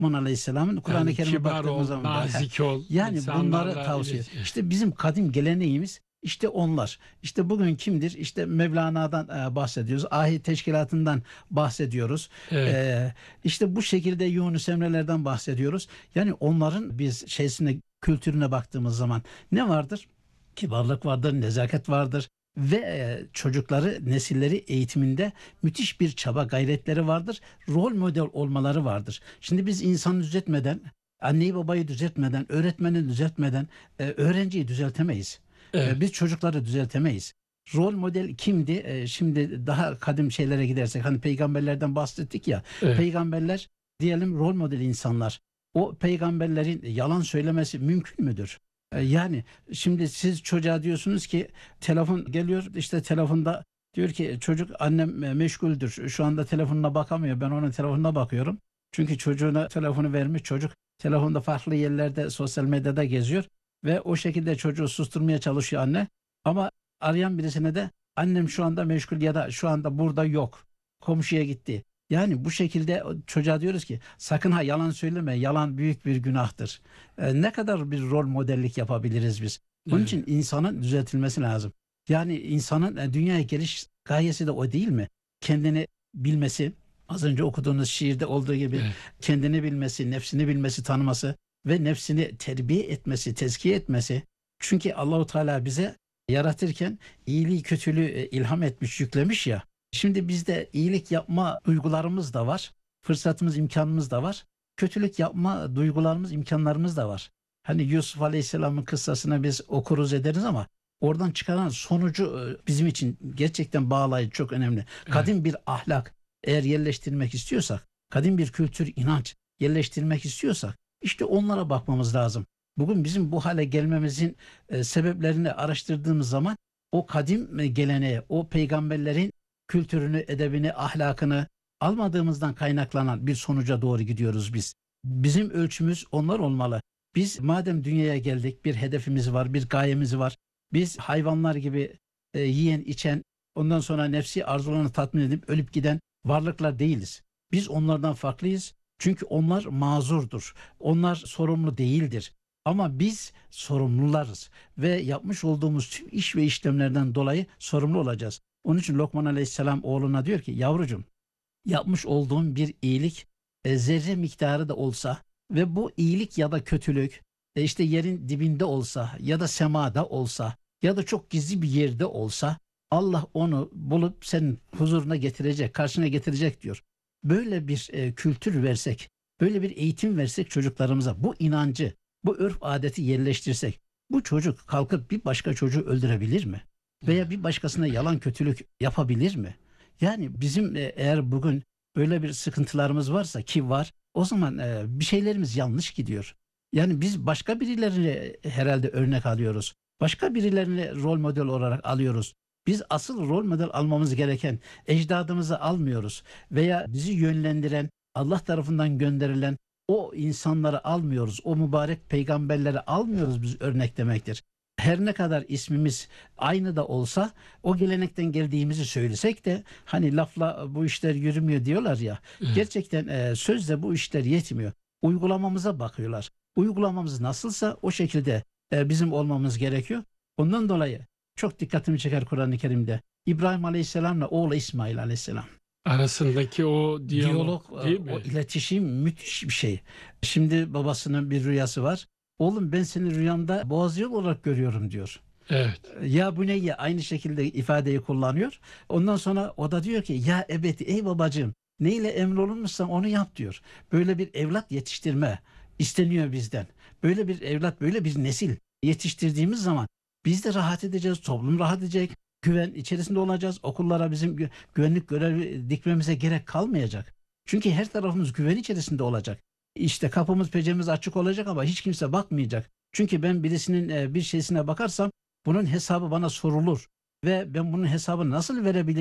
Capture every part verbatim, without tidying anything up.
Lokman Aleyhisselam'ın Kur'an-ı Yani Kerim'e kibar baktığımız ol, zaman da, nazik ol, yani bunları insanlarla tavsiye. ilet- İşte bizim kadim geleneğimiz işte onlar. İşte bugün kimdir? İşte Mevlana'dan e, bahsediyoruz. Ahi Teşkilatı'ndan bahsediyoruz. Evet, E, işte bu şekilde Yunus Emre'lerden bahsediyoruz. Yani onların biz şeysine, kültürüne baktığımız zaman ne vardır? Kibarlık vardır, nezaket vardır ve e, çocukları, nesilleri eğitiminde müthiş bir çaba, gayretleri vardır. Rol model olmaları vardır. Şimdi biz insanı düzeltmeden, anneyi babayı düzeltmeden, öğretmeni düzeltmeden e, öğrenciyi düzeltemeyiz. evet, E, biz çocukları düzeltemeyiz. Rol model kimdi? E, şimdi daha kadim şeylere gidersek, hani peygamberlerden bahsettik ya. evet. Peygamberler diyelim rol model insanlar. O peygamberlerin yalan söylemesi mümkün müdür? E, yani şimdi siz çocuğa diyorsunuz ki telefon geliyor, işte telefonda diyor ki çocuk, annem e, meşguldür, şu anda telefonuna bakamıyor, ben onun telefonuna bakıyorum. Çünkü çocuğuna telefonu vermiş, çocuk telefonda farklı yerlerde, sosyal medyada geziyor ve o şekilde çocuğu susturmaya çalışıyor anne. Ama arayan birisine de annem şu anda meşgul ya da şu anda burada yok, komşuya gitti. Yani bu şekilde çocuğa diyoruz ki sakın ha yalan söyleme, yalan büyük bir günahtır. E, ne kadar bir rol modellik yapabiliriz biz? Bunun Evet. için insanın düzeltilmesi lazım. Yani insanın e, dünyaya geliş gayesi de o değil mi? Kendini bilmesi, az önce okuduğunuz şiirde olduğu gibi Evet. kendini bilmesi, nefsini bilmesi, tanıması ve nefsini terbiye etmesi, tezkiye etmesi. Çünkü Allahu Teala bize yaratırken iyiliği kötülüğü e, ilham etmiş, yüklemiş ya. Şimdi bizde iyilik yapma duygularımız da var. Fırsatımız, imkanımız da var. Kötülük yapma duygularımız, imkanlarımız da var. Hani Yusuf Aleyhisselam'ın kıssasını biz okuruz ederiz ama oradan çıkaran sonucu e, bizim için gerçekten bağlayıcı, çok önemli. Evet. Kadim bir ahlak eğer yerleştirmek istiyorsak, kadim bir kültür, inanç yerleştirmek istiyorsak işte onlara bakmamız lazım. Bugün bizim bu hale gelmemizin e, sebeplerini araştırdığımız zaman o kadim e, geleneğe, o peygamberlerin kültürünü, edebini, ahlakını almadığımızdan kaynaklanan bir sonuca doğru gidiyoruz biz. Bizim ölçümüz onlar olmalı. Biz madem dünyaya geldik, bir hedefimiz var, bir gayemiz var. Biz hayvanlar gibi e, yiyen, içen, ondan sonra nefsi arzularını tatmin edip ölüp giden varlıklar değiliz. Biz onlardan farklıyız. Çünkü onlar mazurdur. Onlar sorumlu değildir. Ama biz sorumlularız ve yapmış olduğumuz tüm iş ve işlemlerden dolayı sorumlu olacağız. Onun için Lokman Aleyhisselam oğluna diyor ki yavrucuğum, yapmış olduğum bir iyilik e, zerre miktarı da olsa ve bu iyilik ya da kötülük e, işte yerin dibinde olsa ya da semada olsa ya da çok gizli bir yerde olsa Allah onu bulup senin huzuruna getirecek, karşına getirecek diyor. Böyle bir e, kültür versek, böyle bir eğitim versek çocuklarımıza, bu inancı, bu örf adeti yerleştirsek, bu çocuk kalkıp bir başka çocuğu öldürebilir mi? Veya bir başkasına yalan kötülük yapabilir mi? Yani bizim e, eğer bugün böyle bir sıkıntılarımız varsa, ki var, o zaman e, bir şeylerimiz yanlış gidiyor. Yani biz başka birilerini herhalde örnek alıyoruz. Başka birilerini rol model olarak alıyoruz. Biz asıl rol model almamız gereken ecdadımızı almıyoruz veya bizi yönlendiren, Allah tarafından gönderilen o insanları almıyoruz. O mübarek peygamberleri almıyoruz biz örnek demektir. Her ne kadar ismimiz aynı da olsa, o gelenekten geldiğimizi söylesek de hani lafla bu işler yürümüyor diyorlar ya. Evet. Gerçekten e, sözle bu işler yetmiyor. Uygulamamıza bakıyorlar. Uygulamamız nasılsa o şekilde e, bizim olmamız gerekiyor. Ondan dolayı çok dikkatimi çeker Kur'an-ı Kerim'de İbrahim Aleyhisselam'la oğlu İsmail Aleyhisselam. Arasındaki o diyalog Diyalog, e, değil o mi? iletişim müthiş bir şey. Şimdi babasının bir rüyası var. Oğlum, ben seni rüyamda boğaz yol olarak görüyorum diyor. Evet. Ya bu ne ya, aynı şekilde ifadeyi kullanıyor. Ondan sonra o da diyor ki ya ebedi, ey babacığım, neyle emrolunmuşsan onu yap diyor. Böyle bir evlat yetiştirme isteniyor bizden. Böyle bir evlat, böyle bir nesil yetiştirdiğimiz zaman biz de rahat edeceğiz, toplum rahat edecek, güven içerisinde olacağız. Okullara bizim gü- güvenlik görevi dikmemize gerek kalmayacak. Çünkü her tarafımız güven içerisinde olacak. İşte kapımız pecemiz açık olacak ama hiç kimse bakmayacak. Çünkü ben birisinin e, bir şeysine bakarsam bunun hesabı bana sorulur ve ben bunun hesabını nasıl verebilirim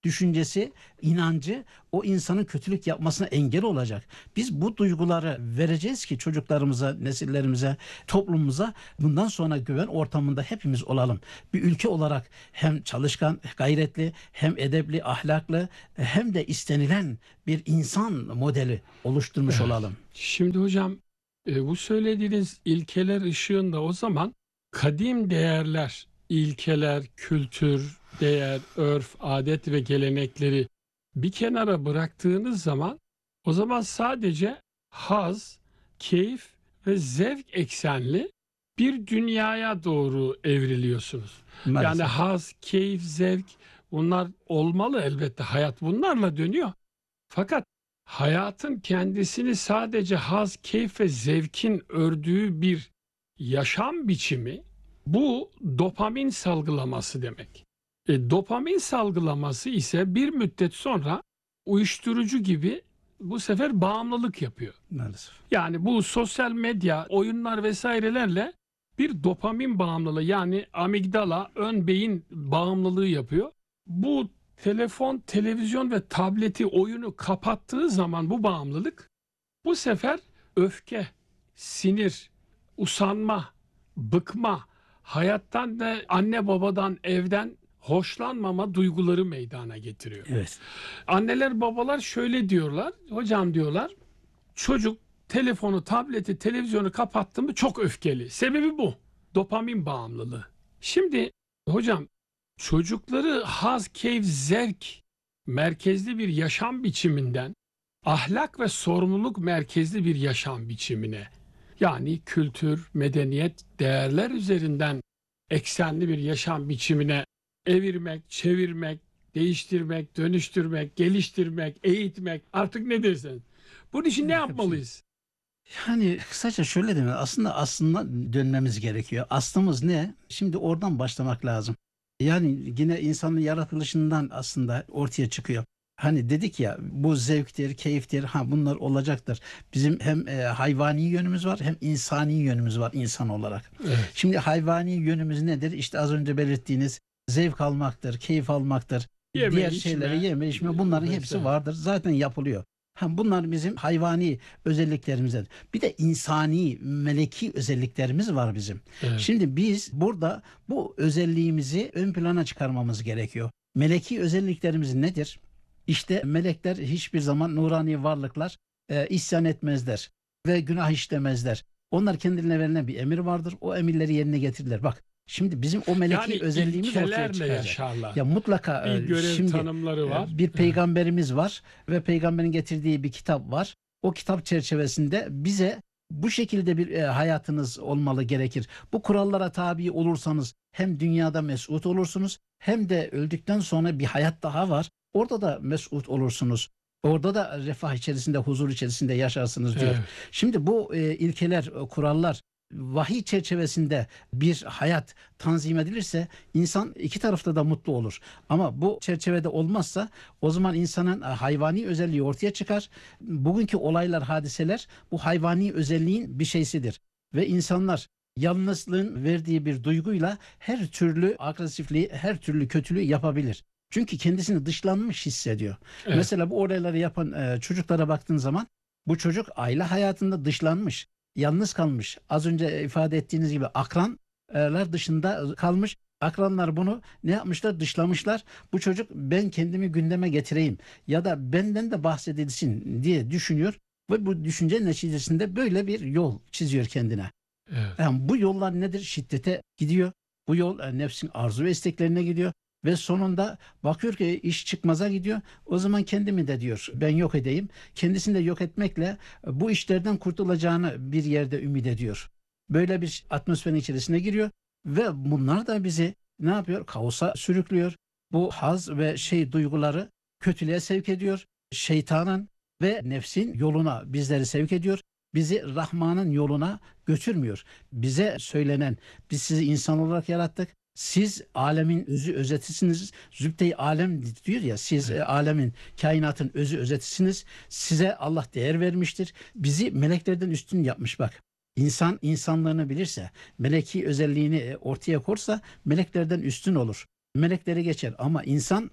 düşüncesi, inancı o insanın kötülük yapmasına engel olacak. Biz bu duyguları vereceğiz ki çocuklarımıza, nesillerimize, toplumumuza bundan sonra güven ortamında hepimiz olalım. Bir ülke olarak hem çalışkan, gayretli, hem edepli, ahlaklı, hem de istenilen bir insan modeli oluşturmuş Evet. olalım. Şimdi hocam e, bu söylediğiniz ilkeler ışığında o zaman kadim değerler, ilkeler, kültür, değer, örf, adet ve gelenekleri bir kenara bıraktığınız zaman o zaman sadece haz, keyif ve zevk eksenli bir dünyaya doğru evriliyorsunuz. Yani Maalesef. haz, keyif, zevk bunlar olmalı elbette. Hayat bunlarla dönüyor. Fakat hayatın kendisini sadece haz, keyif ve zevkin ördüğü bir yaşam biçimi bu dopamin salgılaması demek. E, dopamin salgılaması ise bir müddet sonra uyuşturucu gibi bu sefer bağımlılık yapıyor. Maalesef. Yani bu sosyal medya, oyunlar vesairelerle bir dopamin bağımlılığı yani amigdala, ön beyin bağımlılığı yapıyor. Bu telefon, televizyon ve tableti, oyunu kapattığı zaman bu bağımlılık bu sefer öfke, sinir, usanma, bıkma, hayattan da anne babadan, evden hoşlanmama duyguları meydana getiriyor. Evet. Anneler babalar şöyle diyorlar, hocam diyorlar, çocuk telefonu, tableti, televizyonu kapattı mı çok öfkeli. Sebebi bu. Dopamin bağımlılığı. Şimdi hocam çocukları haz, keyif, zevk merkezli bir yaşam biçiminden ahlak ve sorumluluk merkezli bir yaşam biçimine yani kültür, medeniyet, değerler üzerinden eksenli bir yaşam biçimine evirmek, çevirmek, değiştirmek, dönüştürmek, geliştirmek, eğitmek artık ne derseniz. Bunun için ne Evet, yapmalıyız? Yani kısaca şöyle demek aslında aslında dönmemiz gerekiyor. Aslımız ne? Şimdi oradan başlamak lazım. Yani yine insanın yaratılışından aslında ortaya çıkıyor. Hani dedik ya bu zevktir, keyiftir, ha bunlar olacaktır. Bizim hem e, hayvani yönümüz var hem insani yönümüz var insan olarak. Evet. Şimdi hayvani yönümüz nedir? İşte az önce belirttiğiniz zevk almaktır, keyif almaktır. Yeme, Diğer içme, şeyleri yeme, içme bunların hepsi vesaire. vardır. Zaten yapılıyor. Ha, bunlar bizim hayvani özelliklerimizden. Bir de insani, meleki özelliklerimiz var bizim. Evet. Şimdi biz burada bu özelliğimizi ön plana çıkarmamız gerekiyor. Meleki özelliklerimiz nedir? İşte melekler hiçbir zaman nurani varlıklar e, isyan etmezler ve günah işlemezler. Onlar kendilerine verilen bir emir vardır. O emirleri yerine getirirler. Bak şimdi bizim o meleki Yani özelliğimiz ortaya ilkelerle çıkacak. yaşarlar. Ya mutlaka Bir e, görev şimdi tanımları var. e, bir peygamberimiz var ve peygamberin getirdiği bir kitap var. O kitap çerçevesinde bize bu şekilde bir e, hayatınız olmalı gerekir. Bu kurallara tabi olursanız hem dünyada mesut olursunuz hem de öldükten sonra bir hayat daha var. Orada da mesut olursunuz. Orada da refah içerisinde, huzur içerisinde yaşarsınız diyor. Evet. Şimdi bu e, ilkeler, e, kurallar vahiy çerçevesinde bir hayat tanzim edilirse insan iki tarafta da mutlu olur. Ama bu çerçevede olmazsa o zaman insanın hayvani özelliği ortaya çıkar. Bugünkü olaylar, hadiseler bu hayvani özelliğin bir şeysidir. Ve insanlar yalnızlığın verdiği bir duyguyla her türlü agresifliği, her türlü kötülüğü yapabilir. Çünkü kendisini dışlanmış hissediyor. Evet. Mesela bu olayları yapan e, çocuklara baktığın zaman bu çocuk aile hayatında dışlanmış, yalnız kalmış. Az önce ifade ettiğiniz gibi akranlar dışında kalmış. Akranlar bunu ne yapmışlar? Dışlamışlar. Bu çocuk ben kendimi gündeme getireyim ya da benden de bahsedilsin diye düşünüyor ve bu düşünce neticesinde böyle bir yol çiziyor kendine. Evet. Yani bu yollar nedir? Şiddete gidiyor. Bu yol e, nefsin arzu ve isteklerine gidiyor. Ve sonunda bakıyor ki iş çıkmaza gidiyor. O zaman kendimi de diyor ben yok edeyim. Kendisini de yok etmekle e, bu işlerden kurtulacağını bir yerde ümit ediyor. Böyle bir atmosferin içerisine giriyor. Ve bunlar da bizi ne yapıyor? Kaosa sürüklüyor. Bu haz ve şey duyguları kötülüğe sevk ediyor. Şeytanın ve nefsin yoluna bizleri sevk ediyor. Bizi Rahman'ın yoluna götürmüyor. Bize söylenen, biz sizi insan olarak yarattık. Siz alemin özü özetisiniz. Zübde-i alem diyor ya, siz Evet. e, alemin, kainatın özü özetisiniz. Size Allah değer vermiştir. Bizi meleklerden üstün yapmış bak. İnsan insanlığını bilirse, meleki özelliğini e, ortaya korsa meleklerden üstün olur. Melekleri geçer ama insan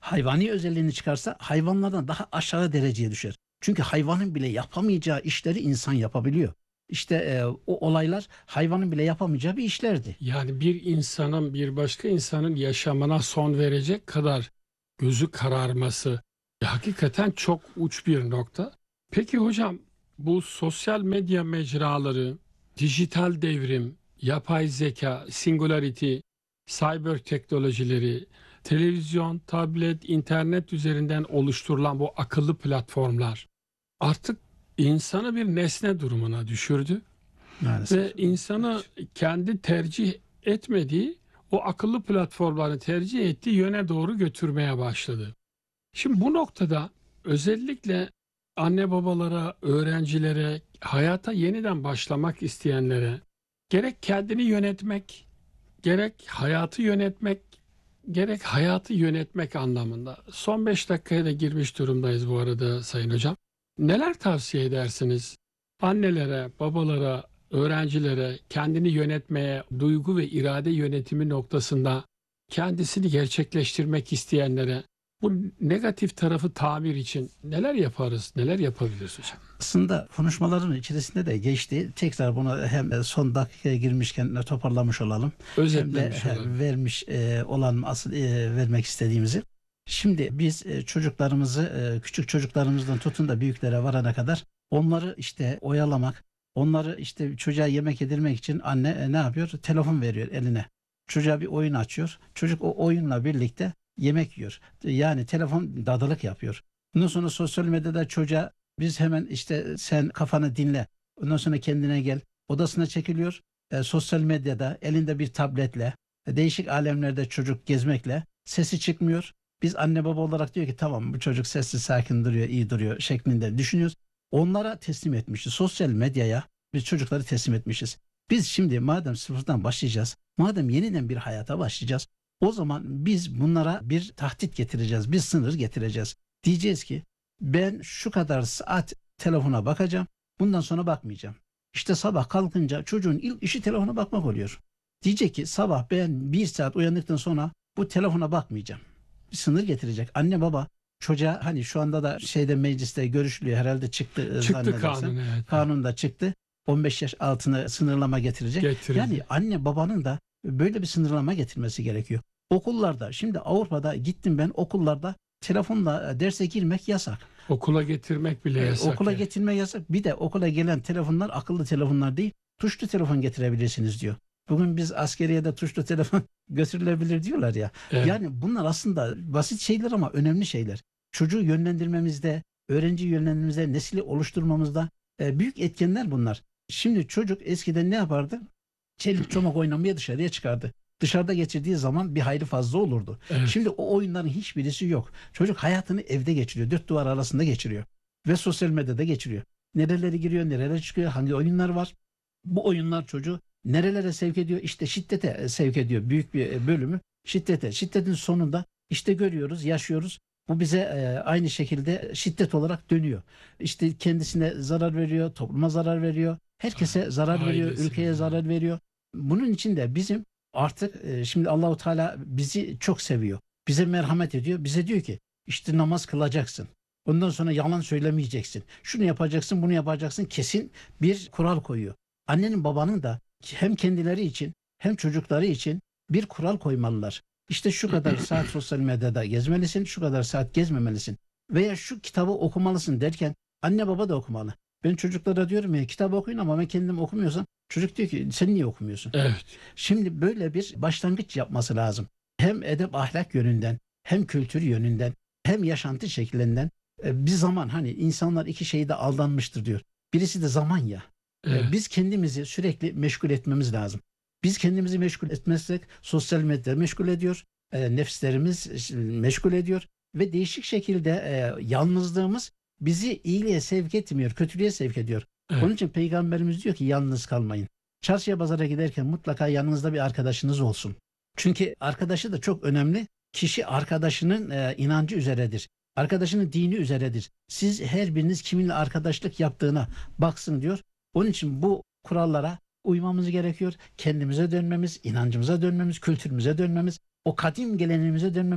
hayvani özelliğini çıkarsa hayvanlardan daha aşağı dereceye düşer. Çünkü hayvanın bile yapamayacağı işleri insan yapabiliyor. İşte e, o olaylar hayvanın bile yapamayacağı bir işlerdi. Yani bir insanın bir başka insanın yaşamına son verecek kadar gözü kararması ya hakikaten çok uç bir nokta. Peki hocam, bu sosyal medya mecraları, dijital devrim, yapay zeka, singularity, cyber teknolojileri, televizyon, tablet, internet üzerinden oluşturulan bu akıllı platformlar artık insanı bir nesne durumuna düşürdü Maalesef. ve insanı kendi tercih etmediği o akıllı platformları tercih ettiği yöne doğru götürmeye başladı. Şimdi bu noktada özellikle anne babalara, öğrencilere, hayata yeniden başlamak isteyenlere gerek kendini yönetmek, gerek hayatı yönetmek, gerek hayatı yönetmek anlamında. Son beş dakikaya da girmiş durumdayız bu arada Sayın Hocam. Neler tavsiye edersiniz? Annelere, babalara, öğrencilere kendini yönetmeye, duygu ve irade yönetimi noktasında kendisini gerçekleştirmek isteyenlere bu negatif tarafı tamir için neler yaparız, neler yapabiliriz hocam? Aslında konuşmaların içerisinde de geçti. Tekrar bunu hem son dakikaya girmişken toparlamış olalım. Hem de Özetlemiş he, olalım. vermiş e, olan asıl e, vermek istediğimizi. Şimdi biz e, çocuklarımızı e, küçük çocuklarımızdan tutun da büyüklere varana kadar onları işte oyalamak, onları işte çocuğa yemek yedirmek için anne e, ne yapıyor? Telefon veriyor eline. Çocuğa bir oyun açıyor. Çocuk o oyunla birlikte yemek yiyor. Yani telefon dadılık yapıyor. Bundan sonra sosyal medyada çocuğa biz hemen işte sen kafanı dinle. Ondan sonra kendine gel. Odasına çekiliyor. E, sosyal medyada elinde bir tabletle e, değişik alemlerde çocuk gezmekle sesi çıkmıyor. Biz anne baba olarak diyor ki tamam bu çocuk sessiz sakin duruyor, iyi duruyor şeklinde düşünüyoruz. Onlara teslim etmişiz. Sosyal medyaya biz çocukları teslim etmişiz. Biz şimdi madem sıfırdan başlayacağız, madem yeniden bir hayata başlayacağız, o zaman biz bunlara bir tahdit getireceğiz, bir sınır getireceğiz. Diyeceğiz ki ben şu kadar saat telefona bakacağım, bundan sonra bakmayacağım. İşte sabah kalkınca çocuğun ilk işi telefona bakmak oluyor. Diyecek ki sabah ben bir saat uyandıktan sonra bu telefona bakmayacağım. Bir sınır getirecek. Anne baba çocuğa hani şu anda da şeyde mecliste görüşülüyor herhalde çıktı e, Çıktı zannedersem. kanun, evet. Kanunda çıktı. on beş yaş altını sınırlama getirecek. Getirildi. Yani anne babanın da böyle bir sınırlama getirmesi gerekiyor. Okullarda şimdi Avrupa'da gittim ben okullarda telefonla derse girmek yasak. Okula getirmek bile Ee, yasak. okula yani. getirme yasak. Bir de okula gelen telefonlar akıllı telefonlar değil, tuşlu telefon getirebilirsiniz diyor. Bugün biz askeriyede tuşlu telefon götürülebilir diyorlar ya. Evet. Yani bunlar aslında basit şeyler ama önemli şeyler. Çocuğu yönlendirmemizde, öğrenci yönlendirmemizde, nesili oluşturmamızda e, büyük etkenler bunlar. Şimdi çocuk eskiden ne yapardı? Çelik çomak oynamaya dışarıya çıkardı. Dışarıda geçirdiği zaman bir hayli fazla olurdu. Evet. Şimdi o oyunların hiçbirisi yok. Çocuk hayatını evde geçiriyor. Dört duvar arasında geçiriyor. Ve sosyal medyada geçiriyor. Nerelere giriyor, nerelere çıkıyor, hangi oyunlar var. Bu oyunlar çocuğu nerelere sevk ediyor? İşte şiddete sevk ediyor. Büyük bir bölümü şiddete. Şiddetin sonunda işte görüyoruz, yaşıyoruz. Bu bize e, aynı şekilde şiddet olarak dönüyor. İşte kendisine zarar veriyor, topluma zarar veriyor. Herkese zarar veriyor, Ailesine ülkeye zarar. zarar veriyor. Bunun için de bizim artık e, şimdi Allahu Teala bizi çok seviyor. Bize merhamet ediyor. Bize diyor ki işte namaz kılacaksın. Ondan sonra yalan söylemeyeceksin. Şunu yapacaksın, bunu yapacaksın. Kesin bir kural koyuyor. Annenin babanın da hem kendileri için hem çocukları için bir kural koymalılar. İşte şu kadar saat sosyal medyada gezmelisin, şu kadar saat gezmemelisin. Veya şu kitabı okumalısın derken anne baba da okumalı. Ben çocuklara diyorum ya kitap okuyun ama ben kendim okumuyorsam çocuk diyor ki sen niye okumuyorsun? Evet. Şimdi böyle bir başlangıç yapması lazım. Hem edep ahlak yönünden hem kültür yönünden hem yaşantı şeklinden e, bir zaman hani insanlar iki şeyde aldanmıştır diyor. Birisi de zaman ya. E, Evet. Biz kendimizi sürekli meşgul etmemiz lazım. Biz kendimizi meşgul etmezsek sosyal medya meşgul ediyor. e, Nefslerimiz e, meşgul ediyor. Ve değişik şekilde e, yalnızlığımız bizi iyiliğe sevk etmiyor, kötülüğe sevk ediyor. Evet. Onun için Peygamberimiz diyor ki yalnız kalmayın. Çarşıya pazara giderken mutlaka yanınızda bir arkadaşınız olsun. Çünkü arkadaşı da çok önemli. Kişi arkadaşının e, inancı üzeredir. Arkadaşının dini üzeredir. Siz her biriniz kiminle arkadaşlık yaptığına baksın diyor. Onun için bu kurallara uymamız gerekiyor. Kendimize dönmemiz, inancımıza dönmemiz, kültürümüze dönmemiz, o kadim geleneğimize dönmemiz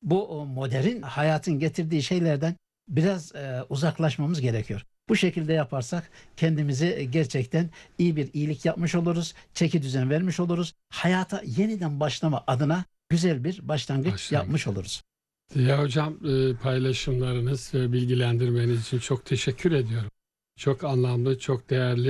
bu o modern hayatın getirdiği şeylerden biraz e, uzaklaşmamız gerekiyor. Bu şekilde yaparsak kendimizi gerçekten iyi bir iyilik yapmış oluruz, çeki düzen vermiş oluruz. Hayata yeniden başlama adına güzel bir başlangıç, Başlangıç. yapmış oluruz. Ya hocam, e, paylaşımlarınız ve bilgilendirmeniz için çok teşekkür ediyorum. Çok anlamlı, çok değerli